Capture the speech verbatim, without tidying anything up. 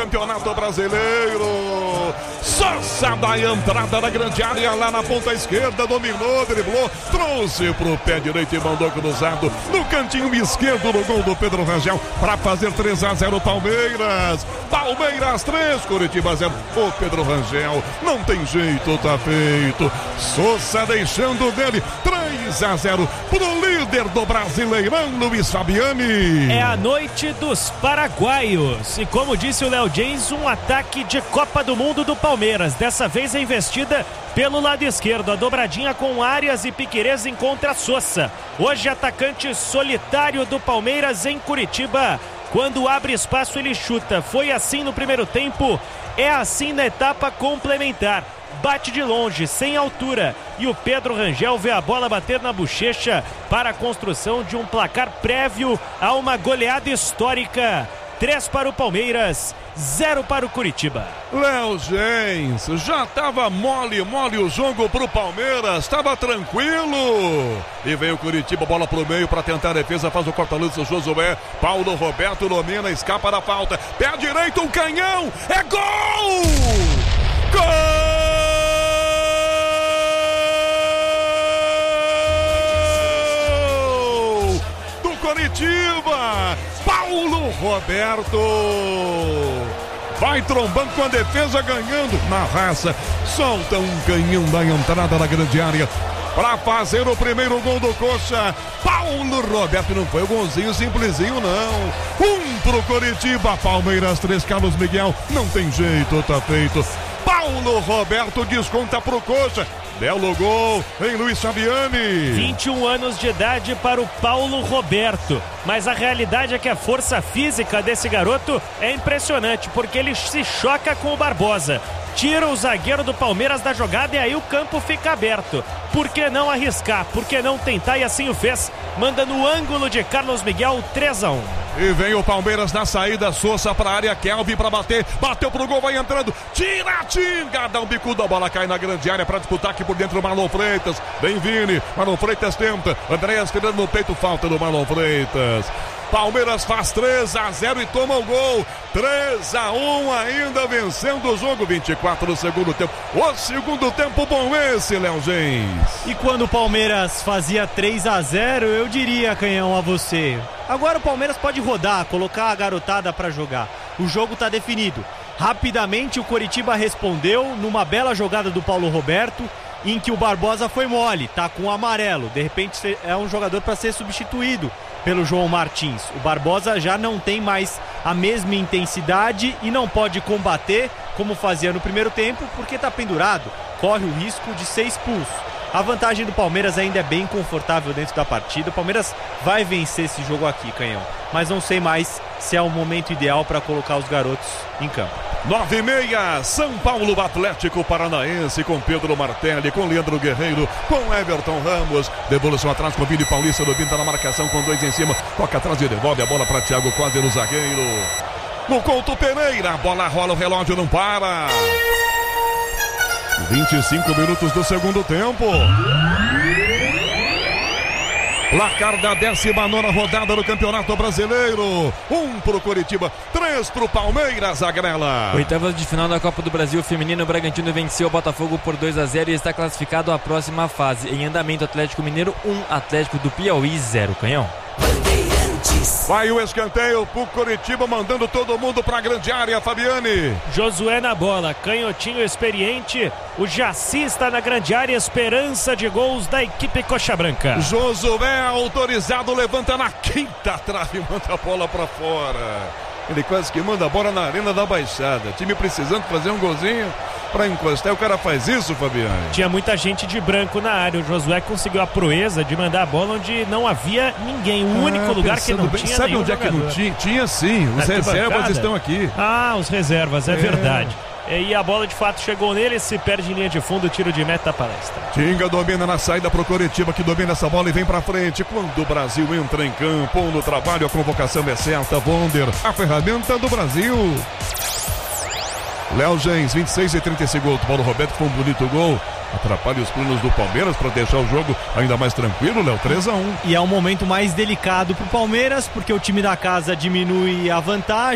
Campeonato Brasileiro. Sosa dá a entrada na grande área, lá na ponta esquerda, dominou, driblou, trouxe pro pé direito e mandou cruzado no cantinho esquerdo no gol do Pedro Rangel para fazer três a zero Palmeiras. Palmeiras três, Coritiba zero. O Pedro Rangel não tem jeito, tá feito. Sosa deixando dele três a zero pro líder do Brasileirão, Luiz Fabiani. É a noite dos paraguaios e, como disse o Léo James, um ataque de Copa do Mundo do Palmeiras. Dessa vez a investida pelo lado esquerdo, a dobradinha com Arias e Piquerez encontra Sosa. Hoje atacante solitário do Palmeiras em Curitiba. Quando abre espaço ele chuta. Foi assim no primeiro tempo, é assim na etapa complementar. Bate de longe, sem altura, e o Pedro Rangel vê a bola bater na bochecha para a construção de um placar prévio a uma goleada histórica. Três para o Palmeiras, zero para o Curitiba. Léo Gens, já tava mole, mole o jogo pro Palmeiras, tava tranquilo. E vem o Curitiba, bola pro meio para tentar a defesa, faz o corta-luz, o Josué. Paulo Roberto domina, escapa da falta. Pé direito, um canhão, é gol! Gol! Coritiba, Paulo Roberto vai trombando com a defesa, ganhando na raça, solta um canhão da entrada da grande área para fazer o primeiro gol do Coxa. Paulo Roberto, não foi o golzinho simplesinho não, um pro Coritiba, Palmeiras três, Carlos Miguel, não tem jeito, tá feito. Paulo Roberto desconta pro Coxa. Belo gol em Luiz Fabiani. vinte e um anos de idade para o Paulo Roberto. Mas a realidade é que a força física desse garoto é impressionante, porque ele se choca com o Barbosa. Tira o zagueiro do Palmeiras da jogada e aí o campo fica aberto. Por que não arriscar? Por que não tentar? E assim o fez. Manda no ângulo de Carlos Miguel, três a um. E vem o Palmeiras na saída, Sosa pra área, Kelvin pra bater, bateu pro gol, vai entrando, tira, tinga, dá um bicudo, a bola cai na grande área pra disputar aqui por dentro o Marlon Freitas, vem Vini, Marlon Freitas tenta, Andréas tirando no peito, falta do Marlon Freitas. Palmeiras faz três a zero e toma o gol. três a um ainda vencendo o jogo. vinte e quatro do segundo tempo. O segundo tempo bom esse, Léo Gens. E quando o Palmeiras fazia três a zero, eu diria, Canhão, a você: agora o Palmeiras pode rodar, colocar a garotada pra jogar. O jogo tá definido. Rapidamente o Coritiba respondeu numa bela jogada do Paulo Roberto, em que o Barbosa foi mole, tá com o amarelo. De repente é um jogador para ser substituído pelo João Martins. O Barbosa já não tem mais a mesma intensidade e não pode combater como fazia no primeiro tempo, porque tá pendurado, corre o risco de ser expulso. A vantagem do Palmeiras ainda é bem confortável dentro da partida. O Palmeiras vai vencer esse jogo aqui, Canhão, mas não sei mais se é o momento ideal para colocar os garotos em campo. Nove e meia, São Paulo Atlético Paranaense, com Pedro Martelli, com Leandro Guerreiro, com Everton Ramos, devolução atrás com Vini Paulista, do Vini tá na marcação com dois em cima, toca atrás e devolve a bola para Thiago Costa no zagueiro, no Couto Pereira, a bola rola, o relógio não para. vinte e cinco minutos do segundo tempo. Placar da décima nona rodada do Campeonato Brasileiro. Um pro Coritiba, três pro Palmeiras, Agrela. Oitavas de final da Copa do Brasil Feminino, o Bragantino venceu o Botafogo por dois a zero e está classificado à próxima fase. Em andamento, Atlético Mineiro um, Atlético do Piauí zero, Canhão. Vai o escanteio pro Coritiba, mandando todo mundo pra grande área, Fabiani. Josué na bola, canhotinho experiente. O Jaci está na grande área, esperança de gols da equipe Coxa Branca. Josué autorizado, levanta na quinta trave e manda a bola pra fora. Ele quase que manda a bola na Arena da Baixada. Time precisando fazer um golzinho pra encostar, o cara faz isso, Fabiano. Tinha muita gente de branco na área. O Josué conseguiu a proeza de mandar a bola onde não havia ninguém. O ah, único lugar que não bem, tinha sabe onde jogador. É que não tinha? Tinha sim, os reservas estão aqui. Ah, os reservas, é, é. verdade. E a bola de fato chegou nele, se perde em linha de fundo, tiro de meta, palestra. Tinga domina na saída pro Coritiba, que domina essa bola e vem pra frente. Quando o Brasil entra em campo, no trabalho, a convocação é certa. Wonder, a ferramenta do Brasil. Léo Gens, vinte e seis e trinta segundos. Paulo Roberto com um bonito gol. Atrapalha os planos do Palmeiras para deixar o jogo ainda mais tranquilo, Léo, três a um. E é um momento mais delicado pro Palmeiras, porque o time da casa diminui a vantagem.